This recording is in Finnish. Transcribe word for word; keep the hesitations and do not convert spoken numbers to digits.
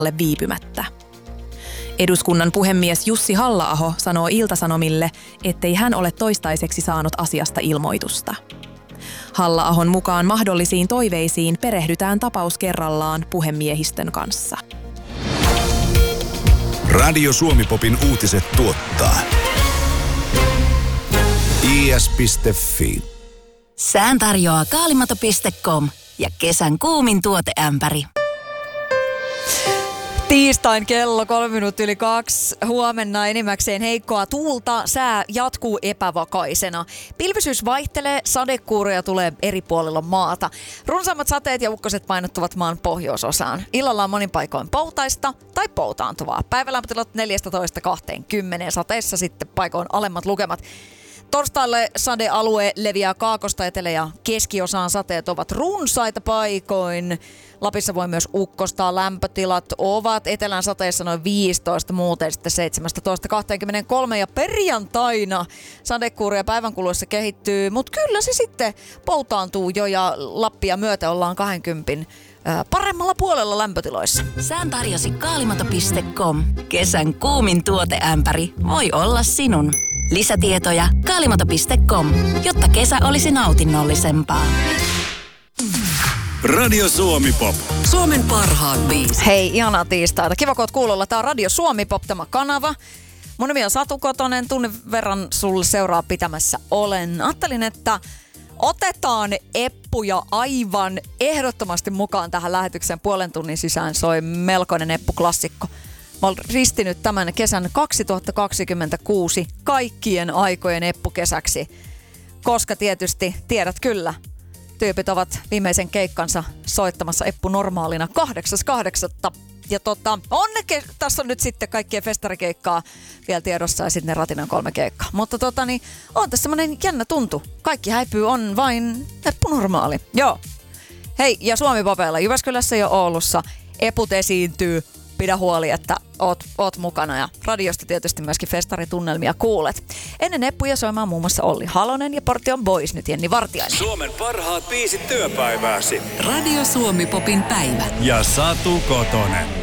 viipymättä. Eduskunnan puhemies Jussi Halla-aho sanoo Ilta-Sanomille, ettei hän ole toistaiseksi saanut asiasta ilmoitusta. Halla-ahon mukaan mahdollisiin toiveisiin perehdytään tapaus kerrallaan puhemiehistön kanssa. Radio Suomi-popin uutiset tuottaa i s piste f i. Sään tarjoaa kaalimato piste com ja kesän kuumin tuoteämpäri. Tiistain kello kolme minuuttia yli kaksi. Huomenna enimmäkseen heikkoa tuulta. Sää jatkuu epävakaisena. Pilvisyys vaihtelee, sadekuuroja tulee eri puolilla maata. Runsaammat sateet ja ukkoset painottuvat maan pohjoisosaan. Illalla on monin paikoin poutaista tai poutaantuvaa. Päivälämpötilat neljätoista kaksikymmentä, sateessa sitten paikoin alemmat lukemat. Torstaille sadealue leviää kaakosta etelä- ja keskiosaan. Sateet ovat runsaita paikoin. Lapissa voi myös ukkostaa. Lämpötilat ovat etelän sateessa noin viisitoista, muuten sitten seitsemäntoista kaksikymmentäkolme. Ja perjantaina sadekuuria päivän kuluessa kehittyy, mutta kyllä se sitten poutaantuu jo ja Lappia myötä ollaan kaksikymmentä paremmalla puolella lämpötiloissa. Sään tarjosi kaalimato piste com. Kesän kuumin tuoteämpäri voi olla sinun. Lisätietoja kaalimato piste com, jotta kesä olisi nautinnollisempaa. Radio Suomi-pop. Suomen parhaat biisit. Hei, ihanaa tiistaita. Kiva, kun oot kuulolla. Tää on Radio Suomi-pop, tämä kanava. Mun nimi on Satu Kotonen. Tunnin verran sulle seuraa pitämässä olen. Ajattelin, että otetaan Eppuja aivan ehdottomasti mukaan tähän lähetykseen. Puolen tunnin sisään soi melkoinen Eppu-klassikko. Mä oon ristinyt tämän kesän kaksituhattakaksikymmentäkuusi kaikkien aikojen Eppu-kesäksi. Koska tietysti tiedät kyllä, tyypit ovat viimeisen keikkansa soittamassa Eppu normaalina kahdeksas kahdeksatta Ja tota, onneksi tässä on nyt sitten kaikkien festarikeikkaa vielä tiedossa ja sitten ne Ratinan kolme keikkaa. Mutta tota niin, on tässä semmonen jännä tuntu. Kaikki häipyy, on vain Eppu normaali. Joo. Hei, ja Suomi-popeilla Jyväskylässä ja Oulussa Eput esiintyy. Pidä huoli, että oot, oot mukana ja radiosta tietysti myöskin festaritunnelmia kuulet. Ennen Eppuja soimaan muun muassa Olli Halonen ja Portion Boys, nyt Jenni Vartiainen. Suomen parhaat biisit työpäivääsi. Radio Suomi-popin päivä. Ja Satu Kotonen.